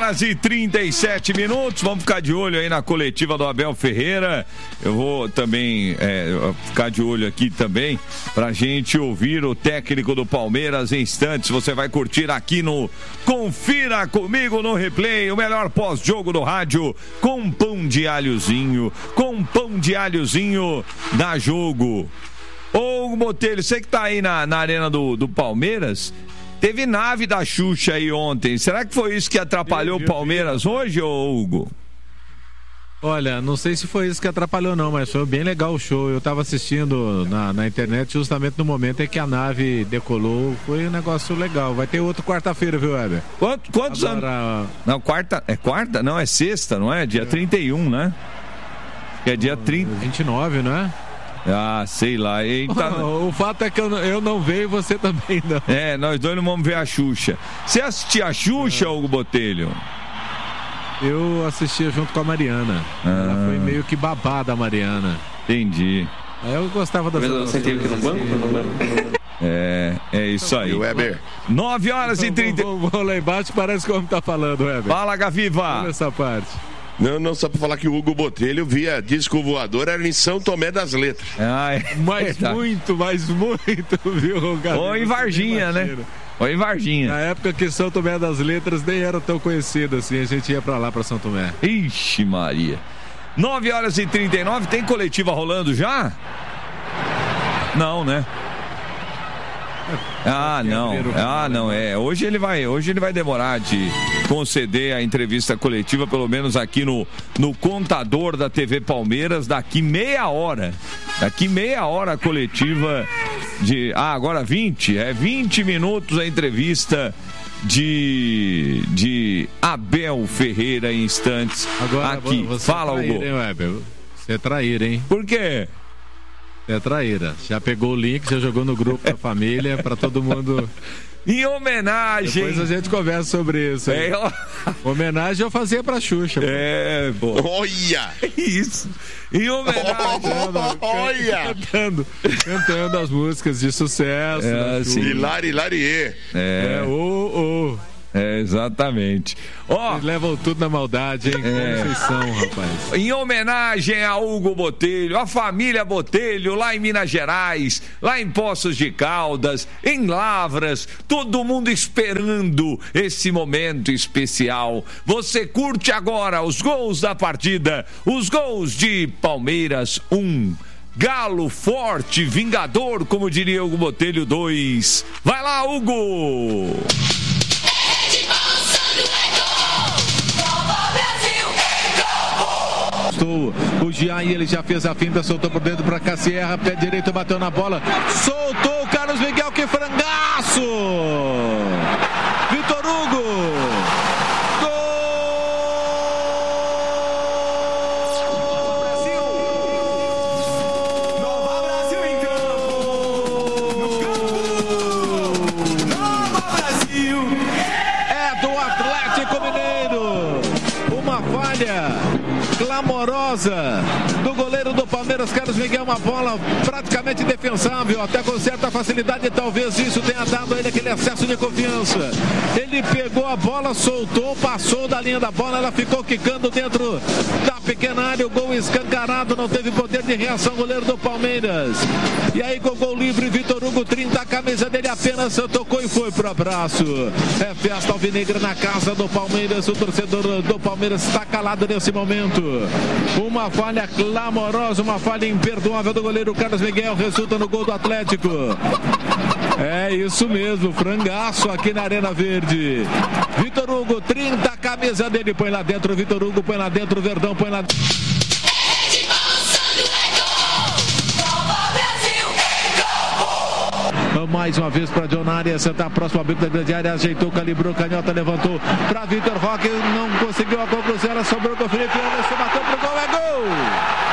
9h37. Vamos ficar de olho aí na coletiva do Abel Ferreira. Eu vou também ficar de olho aqui também pra gente ouvir o técnico do Palmeiras em instantes. Você vai curtir aqui no Confira Comigo no Replay, o melhor pós-jogo do rádio, com pão de alhozinho. Com pão de alhozinho dá jogo. Ô, Botelho, você que tá aí na arena do Palmeiras, teve nave da Xuxa aí ontem. Será que foi isso que atrapalhou o Palmeiras hoje, ô Hugo? Olha, não sei se foi isso que atrapalhou não, mas foi bem legal o show. Eu tava assistindo na internet justamente no momento em que a nave decolou. Foi um negócio legal. Vai ter outro quarta-feira, viu, Weber? Quantos anos? Não, quarta? É quarta? Não, é sexta, não é? Dia 31, né? Que é dia 30. 29, não é? Ah, sei lá. O fato é que eu não vejo e você também não. É, nós dois não vamos ver a Xuxa. Você assistia a Xuxa, Hugo Botelho? Eu assistia junto com a Mariana. Ela foi meio que babada, a Mariana. Entendi. Eu gostava da Você teve que ir no banco? É isso aí. Weber. 9h30. Vou lá embaixo, parece que o homem tá falando, Weber. Fala, Gaviva. Olha essa parte. Não, só pra falar que o Hugo Botelho via disco voador, era em São Tomé das Letras. Mas muito, viu, Gabriel? Ou em Varginha, né? Ou em Varginha. Na época que São Tomé das Letras nem era tão conhecido assim, a gente ia pra lá, pra São Tomé. Ixi, Maria. 9h39, tem coletiva rolando já? Não, né? Não. Hoje ele vai demorar de conceder a entrevista coletiva, pelo menos aqui no contador da TV Palmeiras, daqui meia hora. Daqui meia hora a coletiva agora 20 minutos a entrevista de Abel Ferreira em instantes. Agora, aqui. Fala, Hugo. Você é traíra, hein? Por quê? É traíra. Já pegou o link, já jogou no grupo da família pra todo mundo. Em homenagem. Depois a gente conversa sobre isso. Homenagem eu fazia pra Xuxa. Pô. Olha! Isso. Em homenagem. Cantando as músicas de sucesso. Hilari, Hilarie. Exatamente. Eles levam tudo na maldade, hein? Como vocês são, rapaz. Em homenagem a Hugo Botelho, a família Botelho, lá em Minas Gerais, lá em Poços de Caldas, em Lavras, todo mundo esperando esse momento especial. Você curte agora os gols da partida, os gols de Palmeiras 1. Galo forte, vingador, como diria Hugo Botelho 2. Vai lá, Hugo! O Gian, ele já fez a finta, soltou por dentro para Cassierra, pé direito, bateu na bola, soltou o Carlos Miguel, que frangaço! Vitor Hugo! Clamorosa do goleiro do Palmeiras, Carlos Miguel, uma bola praticamente defensável, até com certa facilidade, talvez isso tenha dado a ele aquele excesso de confiança. Ele pegou a bola, soltou, passou da linha da bola, ela ficou quicando dentro da pequena área, o gol escancarado, não teve poder de reação, goleiro do Palmeiras. E aí com o gol livre, Vitor Hugo, 30, a camisa dele apenas tocou e foi pro abraço. É festa alvinegra na casa do Palmeiras, o torcedor do Palmeiras está calado nesse momento. Uma falha clamorosa, uma falha imperdoável do goleiro Carlos Miguel, resulta no gol do Atlético. É isso mesmo, frangaço aqui na Arena Verde. Vitor Hugo, 30, a camisa dele, põe lá dentro, Vitor Hugo, põe lá dentro, Verdão, põe lá dentro. Mais uma vez para John Arias, sentar próximo ao bico da grande área, ajeitou, calibrou, canhota, levantou para Vitor Roque, não conseguiu a conclusão, ela sobrou com o Felipe Anderson, bateu pro gol, é gol!